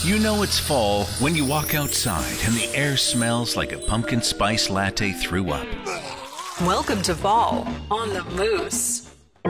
You know it's fall when you walk outside and the air smells like a pumpkin spice latte threw up. Welcome to fall on the Moose.